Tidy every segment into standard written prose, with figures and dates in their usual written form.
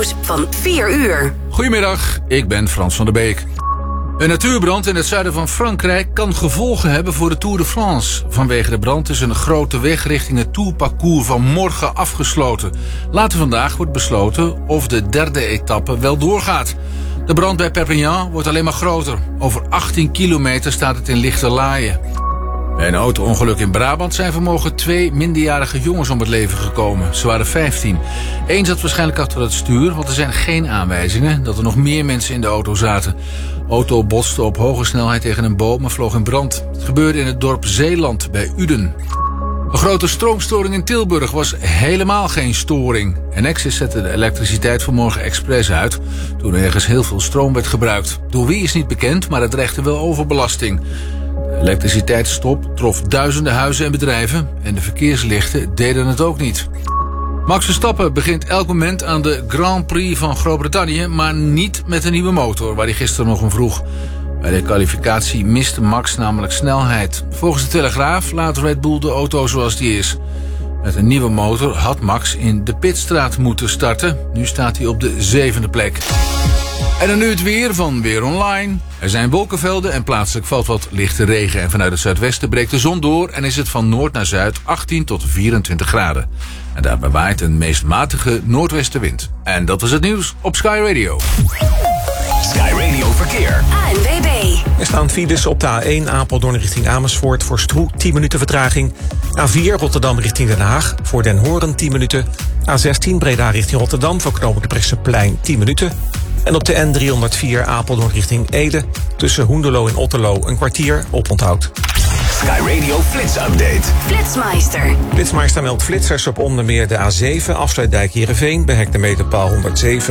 nieuws van 4 uur. Goedemiddag, ik ben Frans van der Beek. Een natuurbrand in het zuiden van Frankrijk kan gevolgen hebben voor de Tour de France. Vanwege de brand is een grote weg richting het Tourparcours van morgen afgesloten. Later vandaag wordt besloten of de derde etappe wel doorgaat. De brand bij Perpignan wordt alleen maar groter. Over 18 kilometer staat het in lichte laaien. Bij een auto-ongeluk in Brabant zijn vanmorgen 2 minderjarige jongens om het leven gekomen. Ze waren 15. Eén zat waarschijnlijk achter het stuur, want er zijn geen aanwijzingen dat er nog meer mensen in de auto zaten. De auto botste op hoge snelheid tegen een boom en vloog in brand. Het gebeurde in het dorp Zeeland bij Uden. Een grote stroomstoring in Tilburg was helemaal geen storing. Enexis zette de elektriciteit vanmorgen expres uit toen er ergens heel veel stroom werd gebruikt. Door wie is niet bekend, maar het dreigde wel overbelasting. De elektriciteitsstop trof duizenden huizen en bedrijven en de verkeerslichten deden het ook niet. Max Verstappen begint elk moment aan de Grand Prix van Groot-Brittannië, maar niet met een nieuwe motor, waar hij gisteren nog om vroeg. Bij de kwalificatie miste Max namelijk snelheid. Volgens de Telegraaf laat Red Bull de auto zoals die is. Met een nieuwe motor had Max in de pitstraat moeten starten. Nu staat hij op de 7e plek. En dan nu het weer van Weer Online. Er zijn wolkenvelden en plaatselijk valt wat lichte regen. En vanuit het zuidwesten breekt de zon door en is het van noord naar zuid 18 tot 24 graden. En daarbij waait een meest matige noordwestenwind. En dat was het nieuws op Sky Radio. Sky Radio Verkeer. ANWB. Er staan files op de A1 Apeldoorn richting Amersfoort voor Stroe 10 minuten vertraging. A4 Rotterdam richting Den Haag voor Den Hoorn 10 minuten. A16 Breda richting Rotterdam voor knooppunt de Brechtseplein 10 minuten. En op de N304 Apeldoorn richting Ede tussen Hoenderloo en Otterloo een kwartier oponthoud. Sky Radio Flits Update. Flitsmeister. Flitsmeister meldt flitsers op onder meer de A7 Afsluitdijk Heerenveen bij hectometerpaal 107,8.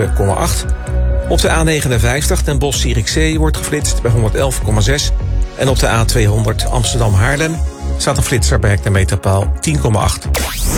Op de A59 Den Bosch-Zierikzee wordt geflitst bij 111,6. En op de A200 Amsterdam-Haarlem staat een flitser bij hectometerpaal 10,8.